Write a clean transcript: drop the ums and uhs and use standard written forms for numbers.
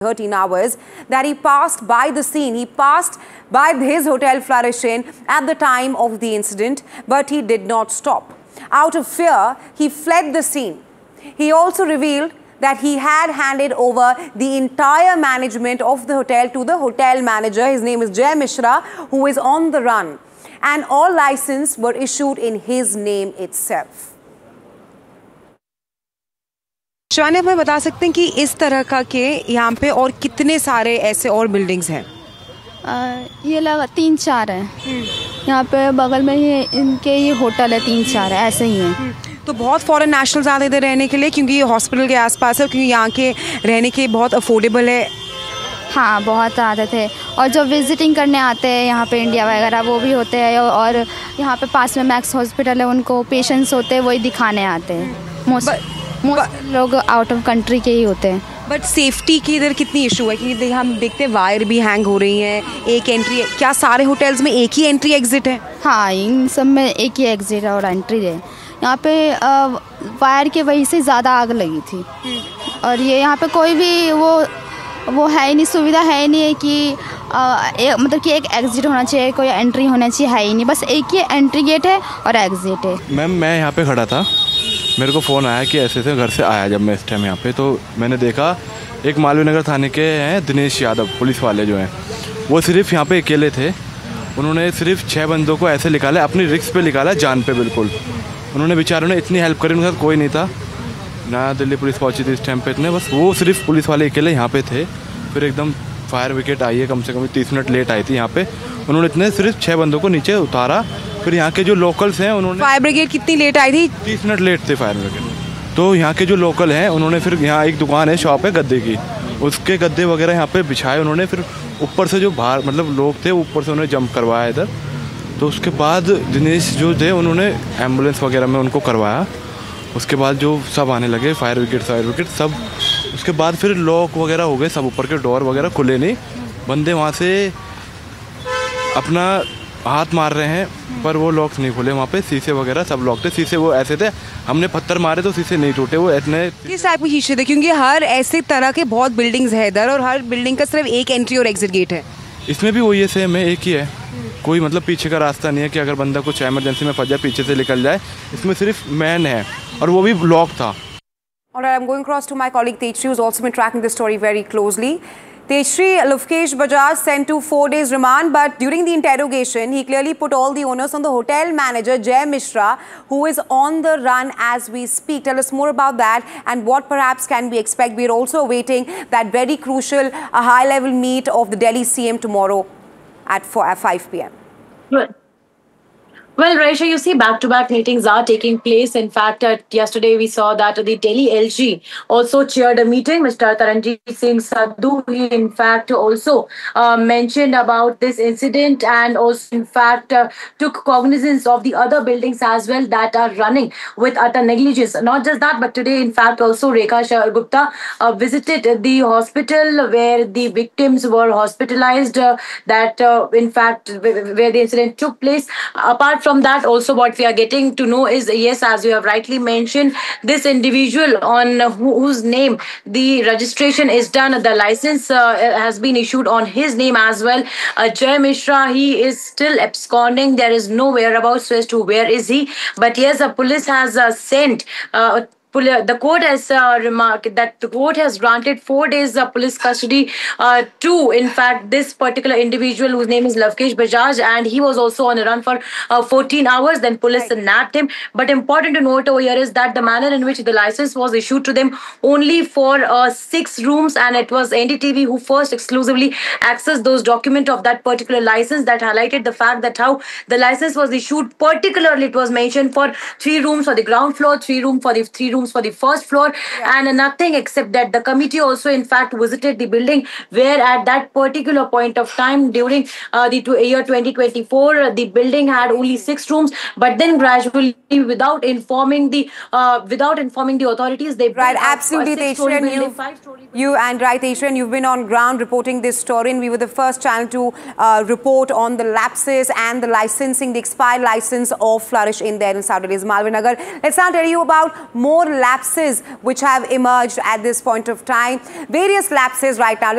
13 hours that he passed by the scene. He passed by his hotel Flourish Inn at the time of the incident, but he did not stop. Out of fear, he fled the scene. He also revealed that he had handed over the entire management of the hotel to the hotel manager. His name is Jay Mishra, who is on the run. And all licenses were issued in his name itself. Shivani, आप हमें बता सकते हैं कि इस तरह का के यहाँ पे और कितने सारे ऐसे और बिल्डिंग्स हैं? ये लगा 3-4 हैं। यहाँ पे बगल में ही इनके ये होटल है, 3-4 है, ऐसे ही हैं। तो बहुत फॉरेन नेशनल्स आते इधर रहने के लिए, क्योंकि ये हॉस्पिटल के आसपास है, क्योंकि यहाँ के रहने के बहुत अफोर्डेबल है। हाँ, बहुत आते थे। और जो विजिटिंग करने आते हैं यहाँ पे इंडिया वगैरह, वो भी होते हैं। और यहाँ पे पास में मैक्स हॉस्पिटल है, उनको पेशेंट्स होते हैं, वही दिखाने आते हैं। मोस्ट लोग आउट ऑफ कंट्री के ही होते हैं। बट सेफ्टी की इधर कितनी इशू है? क्योंकि हम देखते हैं वायर भी हैंग हो रही हैं, एक एंट्री है। क्या सारे होटल्स में एक ही एंट्री एग्जिट है? हाँ, इन सब में एक ही एग्जिट और एंट्री है। यहाँ पे वायर के वजह से ज़्यादा आग लगी थी। और ये यहाँ पे कोई भी वो है ही नहीं, सुविधा है ही नहीं है कि मतलब कि एक एग्जिट होना चाहिए, कोई एंट्री होना चाहिए, है ही नहीं। बस एक ही एंट्री गेट है और एग्जिट है। मैम, मैं यहाँ पे खड़ा था, मेरे को फ़ोन आया कि ऐसे घर से आया। जब मैं इस टाइम यहाँ पे, तो मैंने देखा एक मालवीय नगर थाने के हैं दिनेश यादव, पुलिस वाले जो हैं, वो सिर्फ यहाँ पे अकेले थे। उन्होंने सिर्फ 6 बंदों को ऐसे निकाला, अपनी रिस्क पे निकाला, जान पे बिल्कुल। उन्होंने बेचारों ने इतनी हेल्प करी, उनके साथ कोई नहीं था ना, दिल्ली पुलिस पहुंची थी इस टाइम पे इतने, बस वो सिर्फ पुलिस वाले अकेले यहाँ पे थे। फिर एकदम फायर ब्रिगेड आई है, कम से कम 30 मिनट लेट आई थी यहाँ पे। उन्होंने इतने सिर्फ 6 बंदों को नीचे उतारा। फिर यहाँ के जो लोकल्स हैं उन्होंने, फायर ब्रिगेड कितनी लेट आई थी? 30 मिनट लेट थे फायर ब्रिगेड। तो यहाँ के जो लोकल हैं उन्होंने फिर, यहाँ एक दुकान है, शॉप है गद्दे की, उसके गद्दे वगैरह यहाँ पे बिछाए उन्होंने। फिर ऊपर से जो बाहर मतलब लोग थे, ऊपर से उन्होंने जंप करवाया इधर। तो उसके बाद दिनेश जो थे उन्होंने एम्बुलेंस वगैरह में उनको करवाया। उसके बाद जो सब आने लगे, फायर ब्रिगेड सब। उसके बाद फिर लॉक वगैरह हो गए सब, ऊपर के डोर वगैरह खुले नहीं। बंदे वहाँ से अपना हाथ मार रहे हैं, पर वो लॉक्स नहीं खुले। वहाँ पे शीशे वगैरह सब लॉक थे। शीशे वो ऐसे थे, हमने पत्थर मारे तो शीशे नहीं टूटे। वो इतने किस टाइप के शीशे थे? क्योंकि हर ऐसे तरह के बहुत बिल्डिंग्स है इधर, और हर बिल्डिंग का सिर्फ एक एंट्री और एग्जिट गेट है। इसमें भी वही है, सेम है, एक ही है। कोई मतलब पीछे का रास्ता नहीं है कि अगर बंदा कुछ इमरजेंसी में फंस जाए पीछे से निकल जाए। इसमें सिर्फ मैन है, और वो भी लॉक था। All right, I'm going across to my colleague Tejshri, who's also been tracking this story very closely. Tejshri, Lavkesh Bajaj sent to 4 days remand, but during the interrogation, he clearly put all the onus on the hotel manager, Jay Mishra, who is on the run as we speak. Tell us more about that and what perhaps can we expect. We're also awaiting that very crucial high-level meet of the Delhi CM tomorrow at 5 p.m. Right. Well, Raisha, you see back-to-back meetings are taking place. In fact, yesterday we saw that the Delhi LG also chaired a meeting. Mr. Taranjeet Singh Sadhu, he in fact also mentioned about this incident and also in fact took cognizance of the other buildings as well that are running with utter negligence. Not just that, but today in fact also Rekha Gupta visited the hospital where the victims were hospitalized, that in fact where the incident took place. Apart from that, also what we are getting to know is, yes, as you have rightly mentioned, this individual on whose name the registration is done, the license has been issued on his name as well. Jay Mishra, he is still absconding. There is no whereabouts as to where is he. But yes, the police has sent the court has remarked that the court has granted 4 days police custody to, in fact, this particular individual whose name is Lavkesh Bajaj, and he was also on a run for 14 hours. Then police nabbed him. But important to note over here is that the manner in which the license was issued to them only for 6 rooms, and it was NDTV who first exclusively accessed those documents of that particular license. That highlighted the fact that how the license was issued. Particularly, it was mentioned for 3 rooms for the ground floor, 3 rooms for the 3 rooms for the first floor, and nothing except that. The committee also in fact visited the building where at that particular point of time during the year 2024 the building had only 6 rooms, but then gradually without informing the authorities, they right, absolutely, Tejshri, and you've been on ground reporting this story, and we were the first channel to report on the lapses and the licensing, the expired license of Flourish Inn there in South Delhi's Malviya Nagar. Let's now tell you about more lapses which have emerged at this point of time. Various lapses right now.